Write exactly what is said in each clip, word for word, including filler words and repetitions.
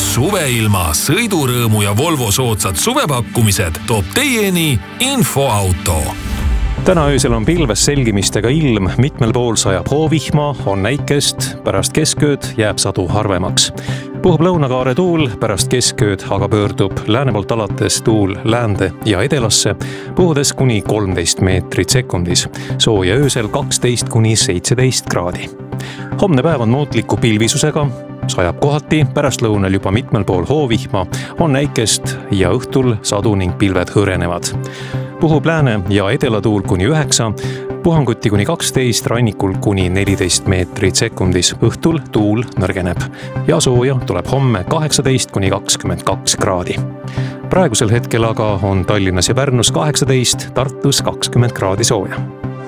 Suveilma, sõidurõõmu ja Volvo soodsad suvepakkumised toob teieni Infoauto. Täna öösel on pilves selgimistega ilm, mitmel pool sajab hoovihma, on näikest, pärast keskööd jääb sadu harvemaks. Puhub lõunakaare tuul, pärast keskööd aga pöördub lääne poolt alates tuul läände ja edelasse, puhudes kuni kolmteist meetrit sekundis. Sooja öösel kaksteist kuni seitseteist kraadi. Homne päev on muutliku pilvisusega, sajab kohati, pärast lõunal juba mitmel pool hoovihma, on näikest ja õhtul sadu ning pilved hõrenevad. Puhub lääne ja edelatuul kuni üheksa, puhanguti kuni kaksteist, rannikul kuni neliteist meetrit sekundis. Õhtul tuul nõrgeneb ja sooja tuleb homme kaheksateist kuni kakskümmend kaks kraadi. Praegusel hetkel aga on Tallinnas ja Pärnus kaheksateist, Tartus kakskümmend kraadi sooja.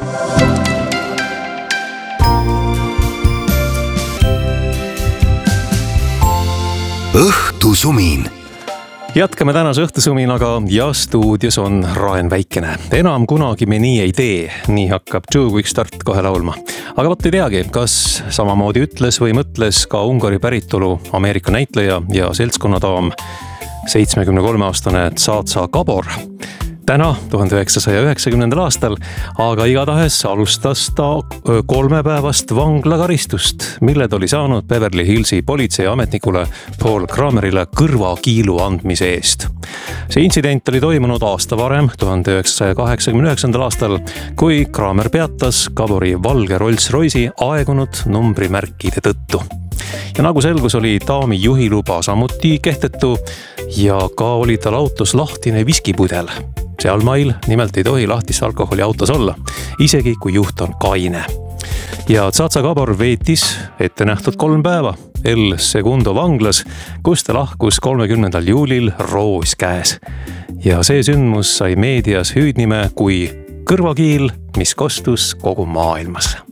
Õhtusumin. Jätkame tänase õhtusuminaga ja stuudios on Raen Väikene. Enam kunagi me nii ei tee, nii hakkab Joe Quickstart kohe laulma. Aga võt ei teagi, kas samamoodi ütles või mõtles ka Ungari päritolu Ameerika näitleja ja seltskonnadaam seitsmekümne kolme aastane Zaza Gabor. Täna tuhande üheksasaja üheksakümnendal aastal, aga igatahes alustas ta kolmepäevast vanglakaristust, milled oli saanud Beverly Hillsi politseiametnikule Paul Kramerile kõrvakiilu andmise eest. See intsident oli toimunud aasta varem, tuhande üheksasaja kaheksakümne üheksandal aastal, kui Kramer peatas Gabori valge Rolls-Royce'i aegunud numbrimärkide tõttu. Ja nagu selgus, oli daami juhiluba samuti kehtetu ja ka oli tal autos lahtine viskipudel. Sealmail nimelt ei tohi lahtist alkoholi autos olla, isegi kui juht on kaine. Ja Zaza Gabor veetis ette nähtud kolm päeva El Segundo vanglas, kus ta lahkus kolmekümnendal juulil roos käes. Ja see sündmus sai meedias hüüdnime kui kõrvakiil, mis kostus kogu maailmas.